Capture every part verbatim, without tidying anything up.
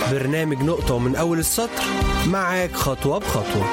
برنامج نقطة من أول السطر معاك خطوة بخطوة.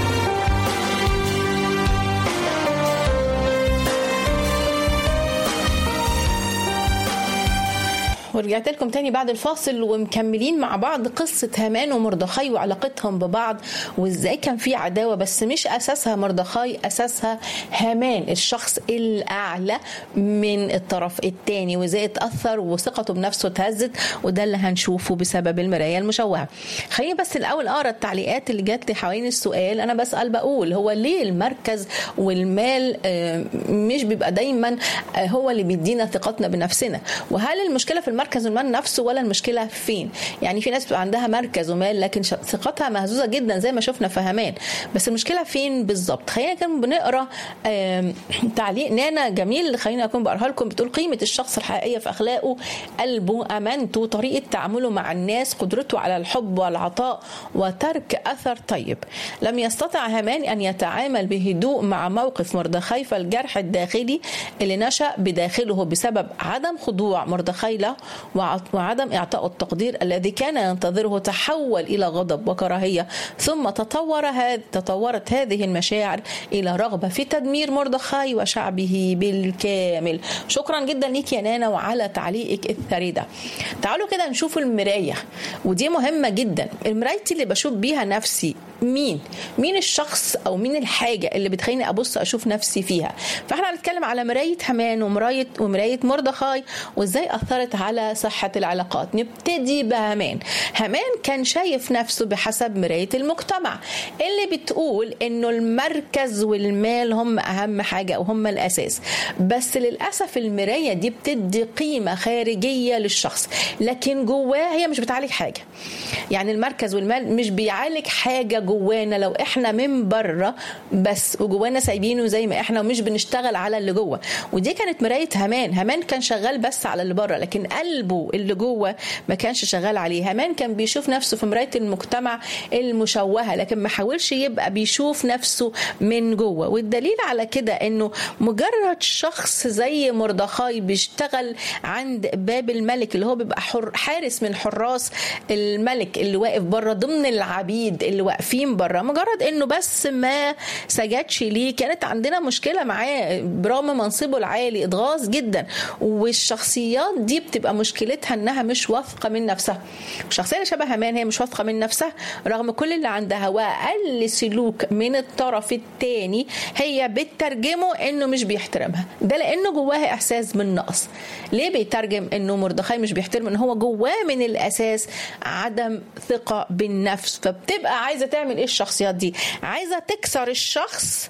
ورجعت لكم تاني بعد الفاصل ومكملين مع بعض قصة هامان ومردخاي وعلاقتهم ببعض وازاي كان في عداوة، بس مش أساسها مردخاي، أساسها هامان الشخص الأعلى من الطرف التاني، وازاي اتأثر وثقته بنفسه اتهزت، وده اللي هنشوفه بسبب المراية المشوهة. خليني بس الأول أقرأ التعليقات اللي جات لي حوالين السؤال. أنا بسأل بقول هو ليه المركز والمال مش بيبقى دايما هو اللي بيدينا ثقتنا بنفسنا؟ وهل المشكلة في المركز والمال نفسه ولا المشكلة فين؟ يعني في ناس بتبقى عندها مركز ومال لكن ثقتها مهزوزة جدا زي ما شفنا في هامان، بس المشكلة فين بالظبط؟ خلينا كده بنقرا تعليق نانا جميل، خلينا اكون بقراها لكم. بتقول قيمة الشخص الحقيقية في أخلاقه، قلبه، أمانته، طريقة تعامله مع الناس، قدرته على الحب والعطاء وترك أثر طيب. لم يستطع هامان أن يتعامل بهدوء مع موقف مردخاي، فالجرح الداخلي اللي نشأ بداخله بسبب عدم خضوع مردخاي له وعدم إعطاء التقدير الذي كان ينتظره تحول إلى غضب وكراهية، ثم تطور هذ تطورت هذه المشاعر إلى رغبة في تدمير مردخاي وشعبه بالكامل. شكرا جدا ليك يا نانا وعلى تعليقك الثري ده. تعالوا كده نشوف المراية، ودي مهمة جدا. المراية اللي بشوف بيها نفسي مين؟ مين الشخص أو مين الحاجة اللي بتخليني أبص أشوف نفسي فيها؟ فإحنا هنتكلم على مراية هامان ومراية ومراية مردخاي وإزاي أثرت على صحة العلاقات. نبتدي بهامان. هامان كان شايف نفسه بحسب مراية المجتمع اللي بتقول إنه المركز والمال هم أهم حاجة أو هم الأساس، بس للأسف المراية دي بتدي قيمة خارجية للشخص لكن جواه هي مش بتعالج حاجة. يعني المركز والمال مش بيعالج حاجة جوانا لو احنا من بره بس وجوانا سايبينه زي ما احنا ومش بنشتغل على اللي جوه. ودي كانت مراية هامان. هامان كان شغال بس على اللي بره لكن قلبه اللي جوه ما كانش شغال عليه. هامان كان بيشوف نفسه في مراية المجتمع المشوهة لكن ما حاولش يبقى بيشوف نفسه من جوه. والدليل على كده انه مجرد شخص زي مردخاي بيشتغل عند باب الملك اللي هو بيبقى حارس من حراس الملك اللي واقف بره ضمن العبيد اللي واقفين بره، مجرد انه بس ما سجدش ليه كانت عندنا مشكلة معاه برغم منصبه العالي. اتغاظ جدا. والشخصيات دي بتبقى مشكلتها انها مش واثقة من نفسها. الشخصية اللي شبه هامان هي مش واثقة من نفسها رغم كل اللي عندها، واقل سلوك من الطرف الثاني هي بتترجمه انه مش بيحترمها. ده لانه جواها احساس من نقص. ليه بيترجم انه مردخاي مش بيحترم؟ ان هو جواه من الاساس عدم ثقة بالنفس. فبتبقى عايزة تعمل ايه الشخصيات دي؟ عايزة تكسر الشخص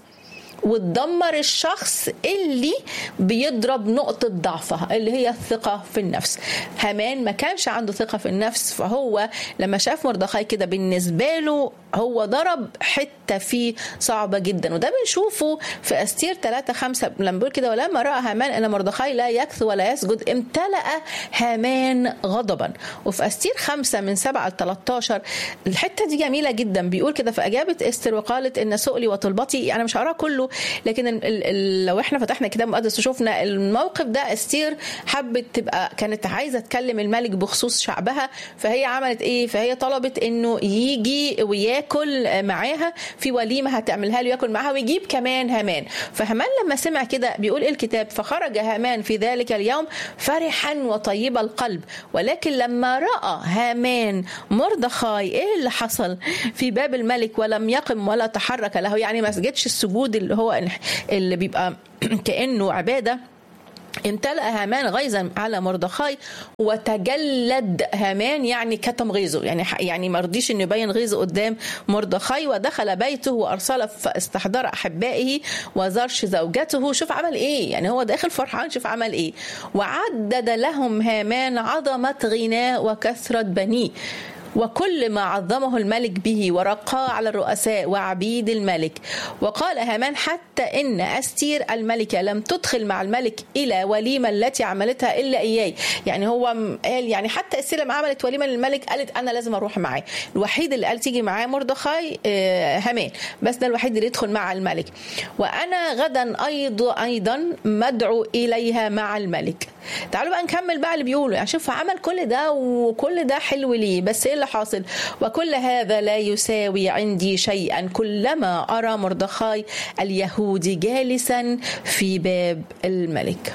وتدمر الشخص اللي بيضرب نقطة ضعفها اللي هي الثقة في النفس. هامان ما كانش عنده ثقة في النفس، فهو لما شاف مردخاي كده بالنسبة له هو ضرب حتة فيه صعبة جدا. وده بنشوفه في أستير ثلاثة خمسة لما بيقول كده ولما رأى هامان أن مردخاي لا يكث ولا يسجد امتلأ هامان غضبا. وفي أستير خمسة من سبعة ل ثلاثة عشر الحتة دي جميلة جدا. بيقول كده فأجابت أستر وقالت إن سؤلي وطلبتي، أنا مش هقرأ كله لكن ال ال لو احنا فتحنا كتاب مقدس وشوفنا الموقف ده، أستير حبت تبقى كانت عايزة تكلم الملك بخصوص شعبها، فهي عملت ايه؟ فهي طلبت انه يجي وياكل معاها في وليمة هتعملها له ياكل معاها ويجيب كمان هامان. فهامان لما سمع كده بيقول الكتاب فخرج هامان في ذلك اليوم فرحا وطيب القلب، ولكن لما رأى هامان مردخاي ايه اللي حصل في باب الملك ولم يقم ولا تحرك له، يعني ما سجدش السجود اللي هو اللي بيبقى كأنه عبادة، امتلأ هامان غيظا على مردخاي وتجلد هامان، يعني كتم غيظه، يعني يعني ما رضيش انه يبين غيظه قدام مردخاي، ودخل بيته وارسل استحضار احبائه وزرش زوجته. شوف عمل ايه، يعني هو داخل فرحان، شوف عمل ايه. وعدد لهم هامان عظمة غناه وكثرة بنيه وكل ما عظمه الملك به ورقاه على الرؤساء وعبيد الملك. وقال هامان حتى إن أستير الملكة لم تدخل مع الملك إلى وليمة التي عملتها إلا إياي. يعني هو قال يعني حتى أستير لما عملت وليمة للملك قالت أنا لازم أروح معاه. الوحيد اللي قال تيجي معاه مردخاي هامان، بس ده الوحيد اللي يدخل مع الملك. وأنا غدا أيضا أيضا مدعو إليها مع الملك. تعالوا بقى نكمل بقى اللي بيقوله. يعني شوف عمل كل ده وكل ده حلو ليه، بس إيه اللي حاصل. وكل هذا لا يساوي عندي شيئا كلما أرى مردخاي اليهودي جالسا في باب الملك.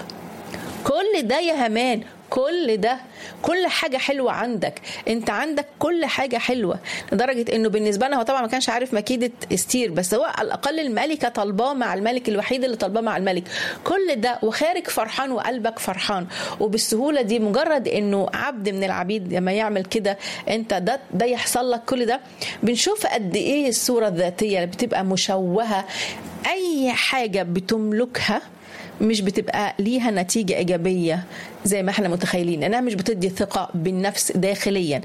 كل ده يا هامان، كل ده، كل حاجة حلوة عندك، انت عندك كل حاجة حلوة، لدرجة انه بالنسبة لنا هو طبعا ما كانش عارف مكيدة استير، بس هو على الأقل الملكة طلباه مع الملك، الوحيد اللي طلباه مع الملك. كل ده وخارج فرحان وقلبك فرحان، وبالسهولة دي مجرد انه عبد من العبيد لما يعمل كده انت ده ده يحصل لك كل ده. بنشوف قد ايه الصورة الذاتية اللي بتبقى مشوهة، اي حاجة بتملكها مش بتبقى ليها نتيجة إيجابية زي ما احنا متخيلين، انها مش بتدي ثقة بالنفس داخليا.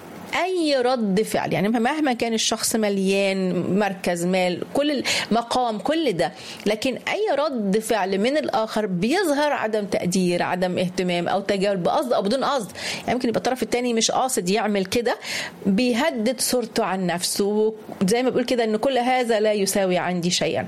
اي رد فعل، يعني مهما كان الشخص مليان مركز مال كل مقام كل ده، لكن اي رد فعل من الاخر بيظهر عدم تقدير، عدم اهتمام او تجاهل بقصد او بدون قصد. يعني ممكن يبقى الطرف الثاني مش قاصد يعمل كده، بيهدد صورته عن نفسه، زي ما بقول كده ان كل هذا لا يساوي عندي شيئا،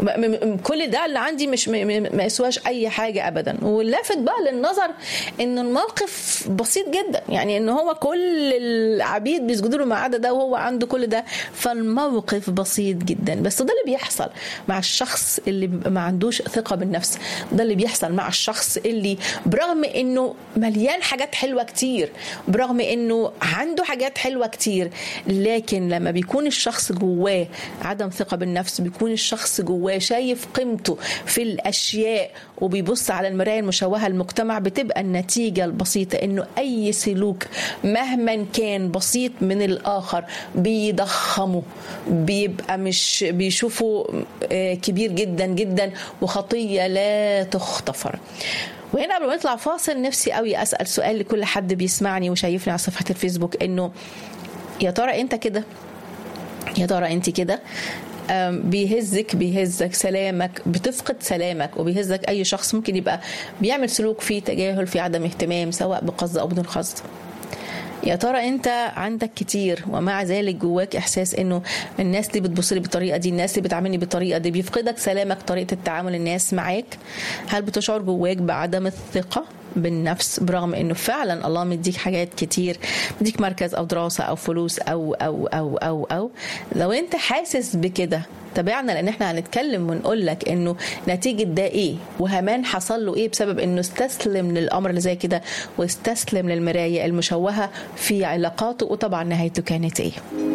كل ده اللي عندي مش ما يسواش اي حاجه ابدا. واللافت بقى للنظر ان الموقف بسيط جدا، يعني ان هو كل عبيد بيسجدوا له ما عدا ده وهو عنده كل ده، فالموقف بسيط جدا. بس ده اللي بيحصل مع الشخص اللي ما عندوش ثقة بالنفس، ده اللي بيحصل مع الشخص اللي برغم انه مليان حاجات حلوة كتير، برغم انه عنده حاجات حلوة كتير، لكن لما بيكون الشخص جواه عدم ثقة بالنفس، بيكون الشخص جواه شايف قيمته في الاشياء وبيبص على المراية المشوهة المجتمع، بتبقى النتيجة البسيطة انه اي سلوك مهما كان بسيط من الآخر بيضخمه، بيبقى مش بيشوفه كبير جدا جدا وخطية لا تغتفر. وهنا قبل ما نطلع فاصل نفسي قوي أسأل سؤال لكل حد بيسمعني وشايفني على صفحة الفيسبوك، إنه يا ترى أنت كده؟ يا ترى أنت كده؟ بيهزك بيهزك سلامك، بتفقد سلامك وبيهزك أي شخص ممكن يبقى بيعمل سلوك فيه تجاهل، فيه عدم اهتمام، سواء بقصد أو بدون قصد. يا ترى انت عندك كتير ومع ذلك جواك احساس انه الناس دي بتبص لي بالطريقه دي، الناس اللي بتعاملني بالطريقه دي، بيفقدك سلامك طريقه التعامل الناس معاك؟ هل بتشعر جواك بعدم الثقه بالنفس برغم انه فعلا الله مديك حاجات كتير، مديك مركز او دراسه او فلوس او او او او او لو انت حاسس بكده تابعنا، لان احنا هنتكلم ونقول لك انه نتيجه ده ايه، وهامان حصل له ايه بسبب انه استسلم للامر اللي زي كده واستسلم للمرايه المشوهه في علاقاته، وطبعا نهايته كانت ايه.